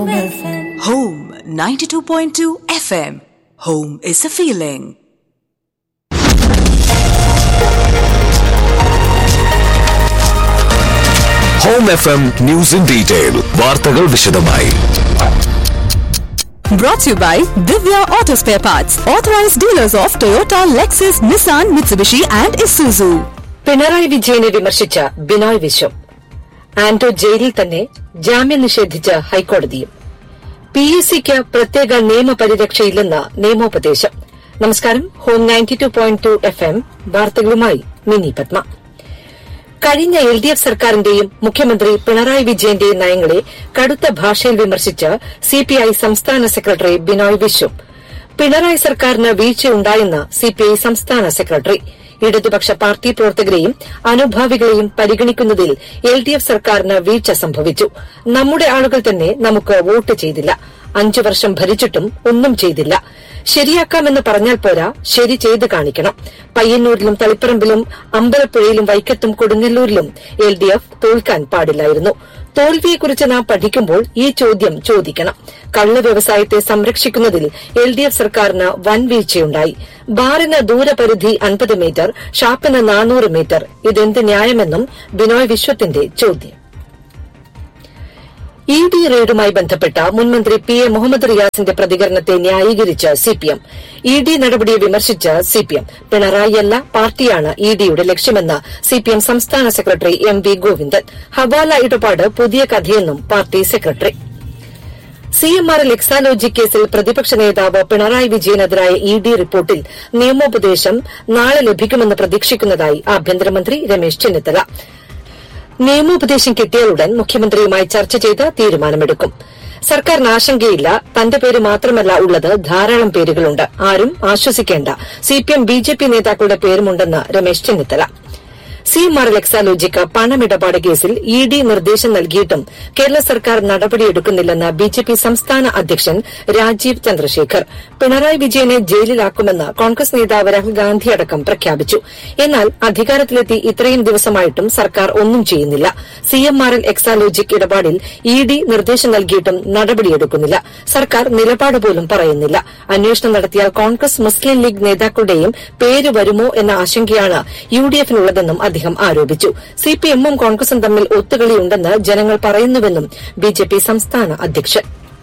Home FM. Home 92.2 FM. Home is a feeling. Home FM News in Detail. വാർത്തകൾ വിശദമായി. Brought to you by Divya Auto Spare Parts, authorized dealers of Toyota, Lexus, Nissan, Mitsubishi and Isuzu. Pinarayi വിജയനെ വിമർശിച്ച ബിനോയ് വിശ്വം. ആന്റോ ജയിലിൽ തന്നെ ജാമ്യം നിഷേധിച്ച ഹൈക്കോടതിയും. PSCക്ക് പ്രത്യേക നിയമപരിരക്ഷയില്ലെന്ന നിയമോപദേശം. നമസ്കാരം. ഹോം 92.2 FM വാർത്തകളുമായി മിനി പത്മ. കഴിഞ്ഞ LDF സർക്കാരിന്റെയും മുഖ്യമന്ത്രി പിണറായി വിജയന്റെയും നയങ്ങളെ കടുത്ത ഭാഷയിൽ വിമർശിച്ച CPI സംസ്ഥാന സെക്രട്ടറി ബിനോയ് വിശ്വം. പിണറായി സർക്കാരിന് വീഴ്ചയുണ്ടായെന്ന് CPI സംസ്ഥാന സെക്രട്ടറി. ഇടതുപക്ഷ പാർട്ടി പ്രവർത്തകരെയും അനുഭാവികളെയും പരിഗണിക്കുന്നതിൽ LDF സർക്കാരിന് വീഴ്ച സംഭവിച്ചു. നമ്മുടെ ആളുകൾ തന്നെ നമുക്ക് വോട്ട് ചെയ്തില്ല. 5 വർഷം ഭരിച്ചിട്ടും ഒന്നും ചെയ്തില്ല. ശരിയാക്കാമെന്ന് പറഞ്ഞാൽ പോരാ, ശരി ചെയ്ത് കാണിക്കണം. പയ്യന്നൂരിലും തളിപ്പറമ്പിലും അമ്പലപ്പുഴയിലും വൈക്കത്തും കൊടുങ്ങല്ലൂരിലും LDF തോൽക്കാൻ പാടില്ലായിരുന്നു. തോൽവിയെക്കുറിച്ച് നാം പഠിക്കുമ്പോൾ ഈ ചോദ്യം ചോദിക്കണം. കള്ള് വ്യവസായത്തെ സംരക്ഷിക്കുന്നതിൽ LDF സർക്കാരിന് വൻ വീഴ്ചയുണ്ടായി. ബാറിന് ദൂരപരിധി 50 മീറ്റർ, ഷാപ്പിന് 400 മീറ്റർ. ഇതെന്ത് ന്യായമെന്നും ബിനോയ് വിശ്വത്തിന്റെ ചോദ്യം. ED റെയ്ഡുമായി ബന്ധപ്പെട്ട മുൻമന്ത്രി PA മുഹമ്മദ് റിയാസിന്റെ പ്രതികരണത്തെ ന്യായീകരിച്ച് CPM. ED നടപടിയെ വിമർശിച്ച് CPM. പിണറായിയല്ല, പാർട്ടിയാണ് EDയുടെ ലക്ഷ്യമെന്ന് CPM സംസ്ഥാന സെക്രട്ടറി MV ഗോവിന്ദൻ. ഹവാല ഇടപാട് പുതിയ കഥയെന്നും പാർട്ടി സെക്രട്ടറി. CMRL എക്സാലോജി കേസിൽ പ്രതിപക്ഷ നേതാവ് പിണറായി വിജയനെതിരായ ED റിപ്പോർട്ടിൽ നിയമോപദേശം നാളെ ലഭിക്കുമെന്ന് പ്രതീക്ഷിക്കുന്നതായി ആഭ്യന്തരമന്ത്രി രമേശ് ചെന്നിത്തല. നിയമോപദേശം കിട്ടിയാലുടൻ മുഖ്യമന്ത്രിയുമായി ചർച്ച ചെയ്ത് തീരുമാനമെടുക്കും. സർക്കാരിന് ആശങ്കയില്ല. തന്റെ പേര് മാത്രമല്ല ഉള്ളത്, ധാരാളം പേരുകളുണ്ട്. ആരും ആശ്വസിക്കേണ്ട. CPM BJP നേതാക്കളുടെ പേരുമുണ്ടെന്ന് രമേശ് ചെന്നിത്തല. CMRL എക്സാലോജിക്ക് പണമിടപാട് കേസിൽ ED നിർദ്ദേശം നൽകിയിട്ടും കേരള സർക്കാർ നടപടിയെടുക്കുന്നില്ലെന്ന് BJP സംസ്ഥാന അധ്യക്ഷൻ രാജീവ് ചന്ദ്രശേഖർ. പിണറായി വിജയനെ ജയിലിലാക്കുമെന്ന് കോൺഗ്രസ് നേതാവ് രാഹുൽ ഗാന്ധി അടക്കം പ്രഖ്യാപിച്ചു. എന്നാൽ അധികാരത്തിലെത്തി ഇത്രയും ദിവസമായിട്ടും സർക്കാർ ഒന്നും ചെയ്യുന്നില്ല. CMRL എക്സാലോജിക് ഇടപാടിൽ ED നിർദ്ദേശം നൽകിയിട്ടും നടപടിയെടുക്കുന്നില്ല. സർക്കാർ നിലപാട് പോലും പറയുന്നില്ല. അന്വേഷണം നടത്തിയാൽ കോൺഗ്രസ് മുസ്ലിം ലീഗ് നേതാക്കളുടെയും പേര് വരുമോ എന്ന ആശങ്കയാണ് UDFനുള്ളതെന്നും അദ്ദേഹം ആരോപിച്ചു. CPMും കോൺഗ്രസും തമ്മിൽ ഒത്തുകളിയുണ്ടെന്ന് ജനങ്ങൾ പറയുന്നുവെന്നും BJP സംസ്ഥാന അധ്യക്ഷൻ.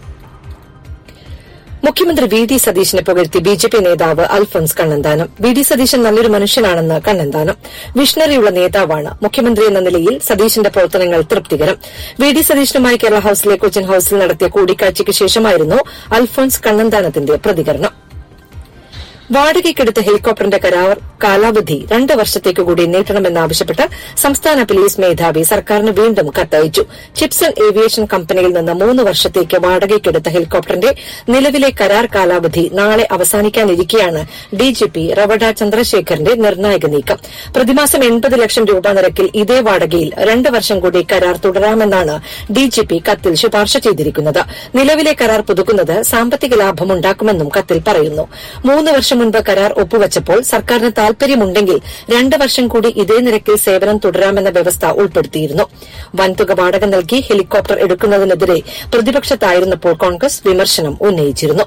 മുഖ്യമന്ത്രി VD സതീശനെ പുകഴ്ത്തി BJP നേതാവ് അൽഫോൺസ് കണ്ണന്താനം. VD സതീശൻ നല്ലൊരു മനുഷ്യനാണെന്ന് കണ്ണന്താനം. വിഷണറിയുള്ള നേതാവാണ്. മുഖ്യമന്ത്രി എന്ന നിലയിൽ സതീശന്റെ പ്രവർത്തനങ്ങൾ തൃപ്തികരം. VD സതീശനുമായി കേരള ഹൌസിലെ കൊച്ചിൻ ഹൌസിൽ നടത്തിയ കൂടിക്കാഴ്ചയ്ക്ക് ശേഷമായിരുന്നു അൽഫോൺസ് കണ്ണന്താനത്തിന്റെ പ്രതികരണം. വാടകയ്ക്കെടുത്ത ഹെലികോപ്റ്ററിന്റെ കരാർ കാലാവധി 2 വർഷത്തേക്ക് കൂടി നീട്ടണമെന്നാവശ്യപ്പെട്ട് സംസ്ഥാന പോലീസ് മേധാവി സർക്കാരിന് വീണ്ടും കത്തയച്ചു. ചിപ്സൺ ഏവിയേഷൻ കമ്പനിയിൽ നിന്ന് 3 വർഷത്തേക്ക് വാടകയ്ക്കെടുത്ത ഹെലികോപ്റ്ററിന്റെ നിലവിലെ കരാർ കാലാവധി നാളെ അവസാനിക്കാനിരിക്കെയാണ് DGP റവഡ ചന്ദ്രശേഖറിന്റെ നിർണായക നീക്കം. പ്രതിമാസം 80 ലക്ഷം രൂപ നിരക്കിൽ ഇതേ വാടകയിൽ 2 വർഷം കൂടി കരാർ തുടരാമെന്നാണ് DGP കത്തിൽ ശുപാർശ ചെയ്തിരിക്കുന്നത്. നിലവിലെ കരാർ പുതുക്കുന്നത് സാമ്പത്തിക ലാഭമുണ്ടാക്കുമെന്നും കത്തിൽ പറയുന്നു. 3 വർഷം മുൻപ് കരാർ ഒപ്പുവച്ചപ്പോൾ സർക്കാരിന് താൽപര്യമുണ്ടെങ്കിൽ 2 വർഷം കൂടി ഇതേ നിരക്കിൽ സേവനം തുടരാമെന്ന വ്യവസ്ഥ ഉൾപ്പെടുത്തിയിരുന്നു. വൻതുക വാടക നൽകി ഹെലികോപ്റ്റർ എടുക്കുന്നതിനെതിരെ പ്രതിപക്ഷത്തായിരുന്നപ്പോൾ കോൺഗ്രസ് വിമർശനം ഉന്നയിച്ചിരുന്നു.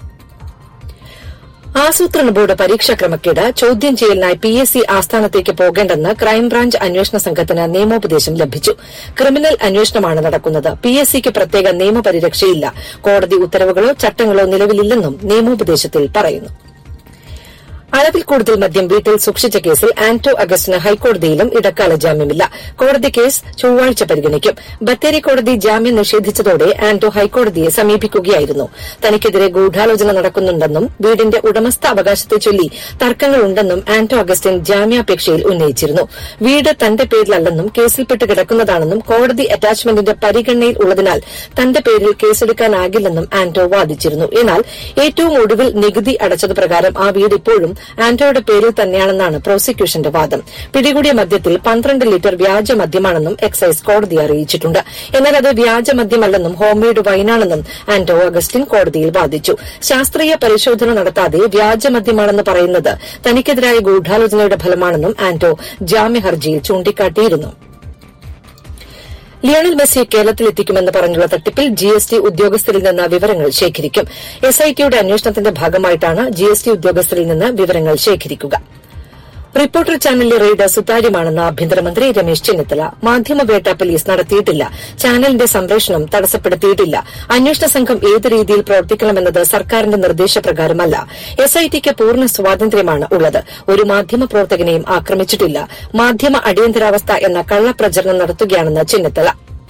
ആസൂത്രണ ബോർഡ് പരീക്ഷാ ക്രമക്കേട് ചോദ്യം ചെയ്യലിനായി PSC ആസ്ഥാനത്തേക്ക് പോകേണ്ടെന്ന് ക്രൈംബ്രാഞ്ച് അന്വേഷണ സംഘത്തിന് നിയമോപദേശം ലഭിച്ചു. ക്രിമിനൽ അന്വേഷണമാണ് നടക്കുന്നത്. PSCക്ക് പ്രത്യേക നിയമപരിരക്ഷയില്ല. കോടതി ഉത്തരവുകളോ ചട്ടങ്ങളോ നിലവിലില്ലെന്നും നിയമോപദേശത്തിൽ പറയുന്നു. അളവിൽ കൂടുതൽ മദ്യം വീട്ടിൽ സൂക്ഷിച്ച കേസിൽ ആന്റോ അഗസ്റ്റിന് ഹൈക്കോടതിയിലും ഇടക്കാല ജാമ്യമില്ല. കോടതി കേസ് ചൊവ്വാഴ്ച പരിഗണിക്കും. ബത്തേരി കോടതി ജാമ്യം നിഷേധിച്ചതോടെ ആന്റോ ഹൈക്കോടതിയെ സമീപിക്കുകയായിരുന്നു. തനിക്കെതിരെ ഗൂഢാലോചന നടക്കുന്നുണ്ടെന്നും വീടിന്റെ ഉടമസ്ഥ അവകാശത്തെ ചൊല്ലി തർക്കങ്ങളുണ്ടെന്നും ആന്റോ അഗസ്റ്റിൻ ജാമ്യാപേക്ഷയിൽ ഉന്നയിച്ചിരുന്നു. വീട് തന്റെ പേരിലല്ലെന്നും കേസിൽപ്പെട്ട് കിടക്കുന്നതാണെന്നും കോടതി അറ്റാച്ച്മെന്റിന്റെ പരിഗണനയിൽ ഉള്ളതിനാൽ തന്റെ പേരിൽ കേസെടുക്കാനാകില്ലെന്നും ആന്റോ വാദിച്ചിരുന്നു. എന്നാൽ ഏറ്റവും ഒടുവിൽ നികുതി അടച്ചതുപ്രകാരം ആ വീട് ഇപ്പോഴും ആന്റോയുടെ പേരിൽ തന്നെയാണെന്നാണ് പ്രോസിക്യൂഷന്റെ വാദം. പിടികൂടിയ മദ്യത്തിൽ 12 ലിറ്റർ വ്യാജ മദ്യമാണെന്നും എക്സൈസ് കോടതിയെ അറിയിച്ചിട്ടുണ്ട്. എന്നാൽ അത് വ്യാജമദ്യമല്ലെന്നും ഹോംമെയ്ഡ് വൈനാണെന്നും ആന്റോ അഗസ്റ്റിൻ കോടതിയിൽ വാദിച്ചു. ശാസ്ത്രീയ പരിശോധന നടത്താതെ വ്യാജമദ്യമാണെന്ന് പറയുന്നത് തനിക്കെതിരായ ഗൂഢാലോചനയുടെ ഫലമാണെന്നും ആന്റോ ജാമ്യഹർജിയിൽ ചൂണ്ടിക്കാട്ടിയിരുന്നു. ലിയോണൽ മെസ്സിയെ കേരളത്തിലെത്തിക്കുമെന്ന് പറഞ്ഞുള്ള തട്ടിപ്പിൽ GST ഉദ്യോഗസ്ഥരിൽ നിന്ന് വിവരങ്ങൾ ശേഖരിക്കും. SITയുടെ അന്വേഷണത്തിന്റെ ഭാഗമായിട്ടാണ് GST ഉദ്യോഗസ്ഥരിൽ നിന്ന് വിവരങ്ങൾ ശേഖരിക്കുക. റിപ്പോർട്ടർ ചാനലിലെ റെയ്ഡ് സുതാര്യമാണെന്ന് ആഭ്യന്തരമന്ത്രി രമേശ് ചെന്നിത്തല. മാധ്യമവേട്ട പോലീസ് നടത്തിയിട്ടില്ല. ചാനലിന്റെ സംപ്രേഷണം തടസ്സപ്പെടുത്തിയിട്ടില്ല. അന്വേഷണ സംഘം ഏത് രീതിയിൽ പ്രവർത്തിക്കണമെന്നത് സർക്കാരിന്റെ നിർദ്ദേശപ്രകാരമല്ല. SITക്ക് പൂർണ്ണ സ്വാതന്ത്ര്യമാണ് ഉള്ളത്. ഒരു മാധ്യമ പ്രവർത്തകനെയും ആക്രമിച്ചിട്ടില്ല. മാധ്യമ അടിയന്തരാവസ്ഥ എന്ന കള്ളപ്രചരണം നടത്തുകയാണെന്ന് ചെന്നിത്തല.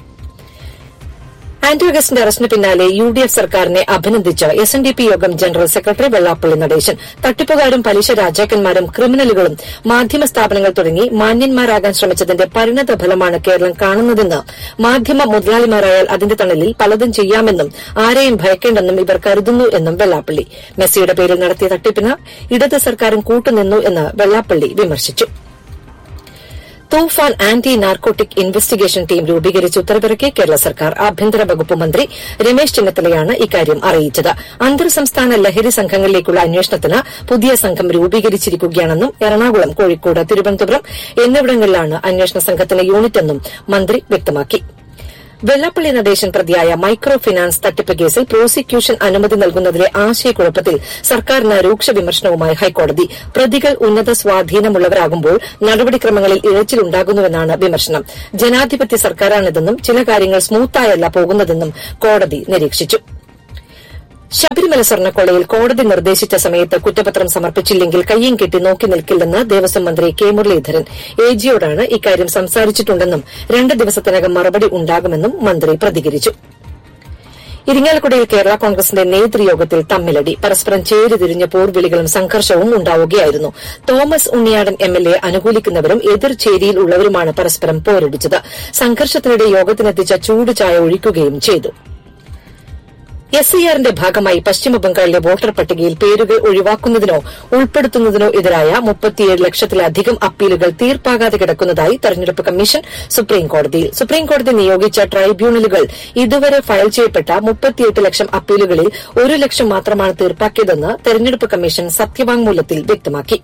ആന്റോ അഗസ്റ്റിന്റെ അറസ്റ്റിന് പിന്നാലെ UDF സർക്കാരിനെ അഭിനന്ദിച്ച് SNDP യോഗം ജനറൽ സെക്രട്ടറി വെള്ളാപ്പള്ളി നടേശൻ. തട്ടിപ്പുകാരും പലിശ രാജാക്കന്മാരും ക്രിമിനലുകളും മാധ്യമ സ്ഥാപനങ്ങൾ തുടങ്ങി മാന്യന്മാരാകാൻ ശ്രമിച്ചതിന്റെ പരിണത ഫലമാണ് കേരളം കാണുന്നതെന്ന്, മാധ്യമ മുതലാളിമാരായാൽ അതിന്റെ തണലിൽ പലതും ചെയ്യാമെന്നും ആരെയും ഭയക്കേണ്ടെന്നും ഇവർ കരുതുന്നു എന്നും വെള്ളാപ്പള്ളി. മെസ്സിയുടെ പേരിൽ നടത്തിയ തട്ടിപ്പിന് ഇടത് സർക്കാരും കൂട്ടുനിന്നു എന്ന് വെള്ളാപ്പള്ളി വിമർശിച്ചു. തൂഫാൻ ആന്റി നാർക്കോട്ടിക് ഇൻവെസ്റ്റിഗേഷൻ ടീം രൂപീകരിച്ച് ഉത്തരവിറക്കി കേരള സർക്കാർ. ആഭ്യന്തര വകുപ്പ് മന്ത്രി രമേശ് ചെന്നിത്തലയാണ് ഇക്കാര്യം അറിയിച്ചത്. അന്തർ സംസ്ഥാന ലഹരി സംഘങ്ങളിലേക്കുള്ള അന്വേഷണത്തിന് പുതിയ സംഘം രൂപീകരിച്ചിരിക്കുകയാണെന്നും എറണാകുളം, കോഴിക്കോട്, തിരുവനന്തപുരം എന്നിവിടങ്ങളിലാണ് അന്വേഷണ സംഘത്തിന് യൂണിറ്റെന്നും മന്ത്രി വ്യക്തമാക്കി. വെള്ളാപ്പള്ളി നടേശൻ പ്രതിയായ മൈക്രോ ഫിനാൻസ് തട്ടിപ്പ് കേസിൽ പ്രോസിക്യൂഷൻ അനുമതി നൽകുന്നതിലെ ആശയക്കുഴപ്പത്തിൽ സർക്കാരിന് രൂക്ഷ വിമർശനവുമായി ഹൈക്കോടതി. പ്രതികൾ ഉന്നത സ്വാധീനമുള്ളവരാകുമ്പോൾ നടപടിക്രമങ്ങളിൽ ഇഴച്ചിലുണ്ടാകുന്നുവെന്നാണ് വിമർശനം. ജനാധിപത്യ സർക്കാരാണിതെന്നും ചില കാര്യങ്ങൾ സ്മൂത്തായല്ല പോകുന്നതെന്നും കോടതി നിരീക്ഷിച്ചു. ശബരിമല സ്വർണ്ണക്കൊള്ളയിൽ കോടതി നിർദ്ദേശിച്ച സമയത്ത് കുറ്റപത്രം സമർപ്പിച്ചില്ലെങ്കിൽ കയ്യും കെട്ടി നോക്കി നിൽക്കില്ലെന്ന് ദേവസ്വം മന്ത്രി കെ മുരളീധരൻ. AGയോടാണ് ഇക്കാര്യം സംസാരിച്ചിട്ടുണ്ടെന്നും 2 ദിവസത്തിനകം മറുപടി ഉണ്ടാകുമെന്നും മന്ത്രി പ്രതികരിച്ചു. ഇരിങ്ങാലക്കുടയിൽ കേരള കോൺഗ്രസിന്റെ നേതൃയോഗത്തിൽ തമ്മിലടി. പരസ്പരം ചേരിതിരിഞ്ഞ പോർവിളികളും സംഘർഷവും ഉണ്ടാവുകയായിരുന്നു. തോമസ് ഉണ്ണിയാടൻ MLA അനുകൂലിക്കുന്നവരും എതിർ ചേരിയിൽ ഉള്ളവരുമാണ് പരസ്പരം പോരടിച്ചത്. സംഘർഷത്തിനിടെ യോഗത്തിനെത്തിച്ച ചൂട് ചായ ഒഴിക്കുകയും ചെയ്തു. SIRന്റെ ഭാഗമായി പശ്ചിമബംഗാളിലെ വോട്ടർ പട്ടികയിൽ പേരുകൾ ഒഴിവാക്കുന്നതിനോ ഉൾപ്പെടുത്തുന്നതിനോ എതിരായ 37 ലക്ഷത്തിലധികം അപ്പീലുകൾ തീർപ്പാകാതെ കിടക്കുന്നതായി തെരഞ്ഞെടുപ്പ് കമ്മീഷൻ സുപ്രീംകോടതിയിൽ. സുപ്രീംകോടതി നിയോഗിച്ച ട്രൈബ്യൂണലുകൾ ഇതുവരെ ഫയൽ ചെയ്യപ്പെട്ട 38 ലക്ഷം അപ്പീലുകളിൽ 1 ലക്ഷം മാത്രമാണ് തീർപ്പാക്കിയതെന്ന് തെരഞ്ഞെടുപ്പ് കമ്മീഷൻ സത്യവാങ്മൂലത്തിൽ വ്യക്തമാക്കി.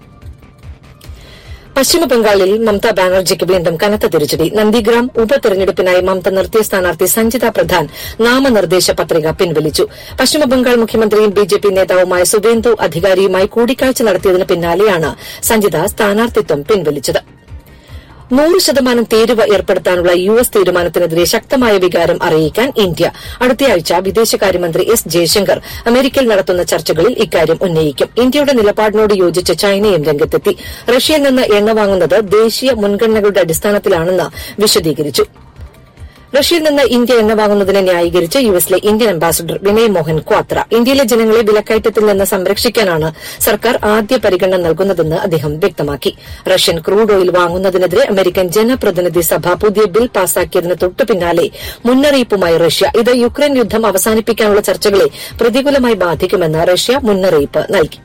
പശ്ചിമബംഗാളിൽ മമതാ ബാനർജിക്ക് വീണ്ടും കനത്ത തിരിച്ചടി. നന്ദിഗ്രാം ഉപതെരഞ്ഞെടുപ്പിനായി മമത നിർത്തിയ സ്ഥാനാർത്ഥി സഞ്ജിത പ്രധാൻ നാമനിർദ്ദേശ പത്രിക പിൻവലിച്ചു. പശ്ചിമബംഗാൾ മുഖ്യമന്ത്രിയും BJP നേതാവുമായ സുവേന്ദു അധികാരിയുമായി കൂടിക്കാഴ്ച നടത്തിയതിന് പിന്നാലെയാണ് സഞ്ജിത സ്ഥാനാർത്ഥിത്വം പിൻവലിച്ചത്. 100% തീരുവ ഏർപ്പെടുത്താനുള്ള US തീരുമാനത്തിനെതിരെ ശക്തമായ വികാരം അറിയിക്കാൻ ഇന്ത്യ. അടുത്തയാഴ്ച വിദേശകാര്യമന്ത്രി S. ജയശങ്കർ അമേരിക്കയിൽ നടത്തുന്ന ചർച്ചകളിൽ ഇക്കാര്യം ഉന്നയിക്കും. ഇന്ത്യയുടെ നിലപാടിനോട് യോജിച്ച് ചൈനയും രംഗത്തെത്തി. റഷ്യയിൽ നിന്ന് എണ്ണ വാങ്ങുന്നത് ദേശീയ മുൻഗണനകളുടെ അടിസ്ഥാനത്തിലാണെന്ന് വിശദീകരിച്ചു. റഷ്യയിൽ നിന്ന് ഇന്ത്യ എണ്ണ വാങ്ങുന്നതിനെ ന്യായീകരിച്ച് യുഎസിലെ ഇന്ത്യൻ അംബാസിഡർ വിനയ് മോഹൻ ക്വാത്ര. ഇന്ത്യയിലെ ജനങ്ങളെ വിലക്കയറ്റത്തിൽ നിന്ന് സംരക്ഷിക്കാനാണ് സർക്കാർ ആദ്യ പരിഗണന നൽകുന്നതെന്ന് അദ്ദേഹം വ്യക്തമാക്കി. റഷ്യൻ ക്രൂഡ് ഓയിൽ വാങ്ങുന്നതിനെതിരെ അമേരിക്കൻ ജനപ്രതിനിധി സഭ പുതിയ ബിൽ പാസാക്കിയതിന് തൊട്ടു പിന്നാലെ മുന്നറിയിപ്പുമായി റഷ്യ. ഇത് യുക്രൈൻ യുദ്ധം അവസാനിപ്പിക്കാനുള്ള ചർച്ചകളെ പ്രതികൂലമായി ബാധിക്കുമെന്ന് റഷ്യ മുന്നറിയിപ്പ് നൽകി.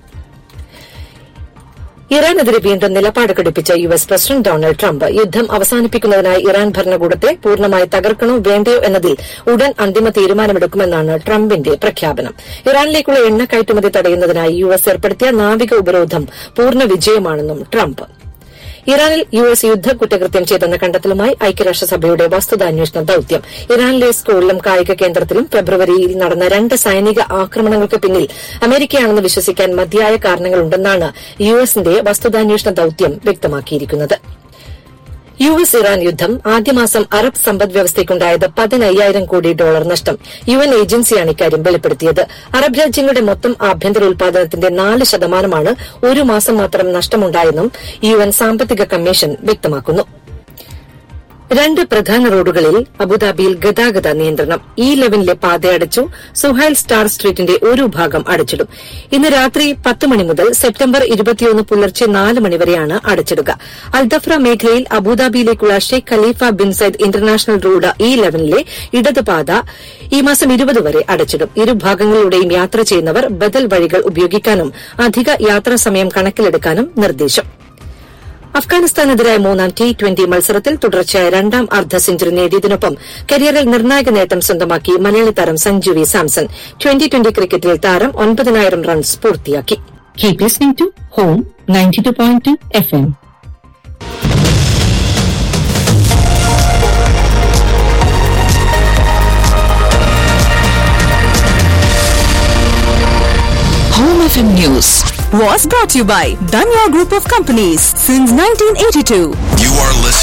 ഇറാനെതിരെ വീണ്ടും നിലപാട് ഘടിപ്പിച്ച US പ്രസിഡന്റ് ഡൊണാൾഡ് ട്രംപ്. യുദ്ധം അവസാനിപ്പിക്കുന്നതിനായി ഇറാൻ ഭരണകൂടത്തെ പൂർണ്ണമായി തകർക്കണോ വേണ്ടയോ എന്നതിൽ ഉടൻ അന്തിമ തീരുമാനമെടുക്കുമെന്നാണ് ട്രംപിന്റെ പ്രഖ്യാപനം. ഇറാനിലേക്കുള്ള എണ്ണ കയറ്റുമതി തടയുന്നതിനായി US ഏർപ്പെടുത്തിയ നാവിക ഉപരോധം പൂർണ്ണ വിജയമാണെന്നും ട്രംപ്. ഇറാനിൽ US യുദ്ധ കുറ്റകൃത്യം ചെയ്തെന്ന കണ്ടെത്തലുമായി ഐക്യരാഷ്ട്രസഭയുടെ വസ്തുതാന്വേഷണ ദൌത്യം. ഇറാനിലെ സ്കൂളിലും കായിക കേന്ദ്രത്തിലും ഫെബ്രുവരിയിൽ നടന്ന 2 സൈനിക ആക്രമണങ്ങൾക്ക് പിന്നിൽ അമേരിക്കയാണെന്ന് വിശ്വസിക്കാൻ മതിയായ കാരണങ്ങളുണ്ടെന്നാണ് USന്റെ വസ്തുതാന്വേഷണ ദൌത്യം വ്യക്തമാക്കിയിരിക്കുന്നത്. US ഇറാൻ യുദ്ധം ആദ്യമാസം അറബ് സമ്പദ് വ്യവസ്ഥയ്ക്കുണ്ടായത് $15,000 കോടി നഷ്ടം. UN ഏജൻസിയാണ് ഇക്കാര്യം വെളിപ്പെടുത്തിയത്. അറബ് രാജ്യങ്ങളുടെ മൊത്തം ആഭ്യന്തര ഉൽപാദനത്തിന്റെ 4% ഒരു മാസം മാത്രം നഷ്ടമുണ്ടായെന്നും UN സാമ്പത്തിക കമ്മീഷൻ വ്യക്തമാക്കുന്നു. 2 പ്രധാന റോഡുകളിൽ അബുദാബിയിൽ ഗതാഗത നിയന്ത്രണം. E11ലെ പാത അടച്ചു. സുഹൈൽ സ്റ്റാർ സ്ട്രീറ്റിന്റെ ഒരു ഭാഗം അടച്ചിടും. ഇന്ന് രാത്രി 10 മണി മുതൽ സെപ്റ്റംബർ 21 പുലർച്ചെ 4 മണിവരെയാണ് അടച്ചിടുക. അൽദഫ്ര മേഖലയിൽ അബുദാബിയിലേക്കുള്ള Sheikh Khalifa bin Sayyid international road E11ലെ ഇടത് പാത ഈ മാസം 20 വരെ അടച്ചിടും. ഇരുഭാഗങ്ങളിലൂടെയും യാത്ര ചെയ്യുന്നവർ ബദൽ വഴികൾ ഉപയോഗിക്കാനും അധിക യാത്രാ സമയം കണക്കിലെടുക്കാനും നിർദ്ദേശം. അഫ്ഗാനിസ്ഥാനെതിരായ 3ാം T20 മത്സരത്തിൽ തുടർച്ചയായ 2ാം അർദ്ധ സെഞ്ചുറി നേടിയതിനൊപ്പം കരിയറിൽ നിർണായക നേട്ടം സ്വന്തമാക്കി മലയാളി താരം സഞ്ജു വി സാംസൺ. 2020 ക്രിക്കറ്റിൽ താരം 9,000 റൺസ് പൂർത്തിയാക്കി. Keep listening to Home 92.2 FM. FM News was brought to you by Danya Group of Companies since 1982. You are listening